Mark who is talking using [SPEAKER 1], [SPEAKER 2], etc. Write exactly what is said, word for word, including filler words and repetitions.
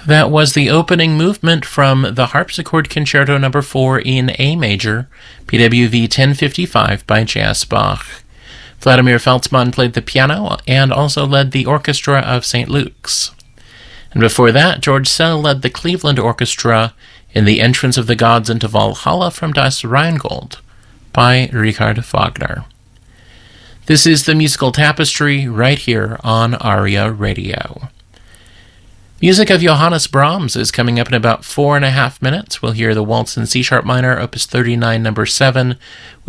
[SPEAKER 1] That was the opening movement from the Harpsichord Concerto Number four in A major, P W V ten fifty-five by J S Bach. Vladimir Feltzmann played the piano and also led the orchestra of Saint Luke's. And before that, George Szell led the Cleveland Orchestra in The Entrance of the Gods into Valhalla from Das Rheingold by Richard Wagner. This is the Musical Tapestry right here on ARIA Radio. Music of Johannes Brahms is coming up in about four and a half minutes. We'll hear the Waltz in C-sharp minor, opus thirty-nine, number seven,